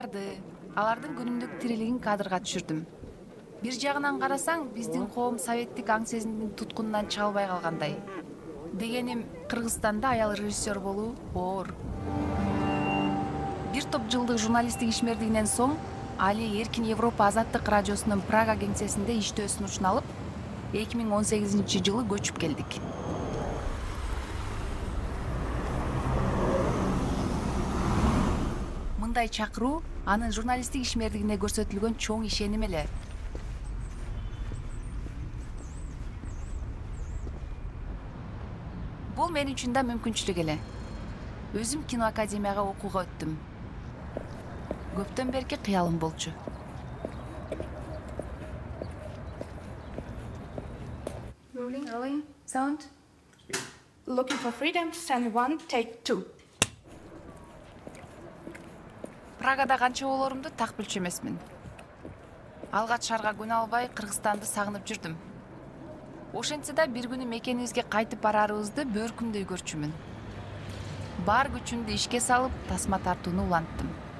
Алардын күнүмдүк тирилигин кадрга түшүрдүм. Бир жагынан карасаң, биздин коом советтик аң сезимдин туткунунан чыга албай калгандай. Дегеним, Кыргызстанда аял режиссер болуу оор. Бир топ жылдык журналисттик ишмердигинен соң Али Эркин Европа Азаттык радиосунун Прага кеңсесинде иштөө сунушун алып, 2018-жылы көчүп келдик. Мындай чакыруу анын журналисттик ишмердигине көрсөтүлгөн чоң ишеним эле. Бул мен үчүн да мүмкүнчүлүк эле. Өзүм киноакадемияга окууга өттүм. Көптөн берки кыялым болчу. Rolling, sound. Looking for freedom, scene 1, take 2. Прагада канча болорумду так билчү эмесмин. Алгач шаарга көнө албай Кыргызстанды сагынып жүрдүм. Ошентсе да бир күнү мекенибизге кайтып барарыбызды бөркүмдөй көрчүмүн. Бар күчүмдү ишке салып, тасма тартууну уланттым.